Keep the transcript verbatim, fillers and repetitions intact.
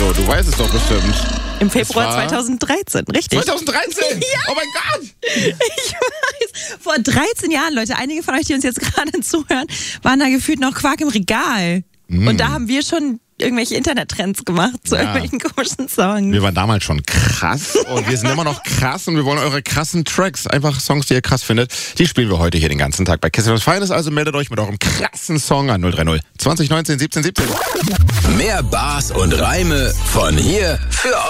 so? Du weißt es doch bestimmt. Im Februar zweitausenddreizehn, richtig? zweitausenddreizehn? Ja. Oh mein Gott! Ich weiß. Vor dreizehn Jahren, Leute, einige von euch, die uns jetzt gerade zuhören, waren da gefühlt noch Quark im Regal. Mm. Und da haben wir schon irgendwelche Internettrends gemacht zu ja. irgendwelchen komischen Songs. Wir waren damals schon krass und wir sind immer noch krass und wir wollen eure krassen Tracks, einfach Songs, die ihr krass findet, die spielen wir heute hier den ganzen Tag bei Kiss F M's Finest, also meldet euch mit eurem krassen Song an null drei null zwanzig neunzehn siebzehn siebzehn. Mehr Bars und Reime von hier für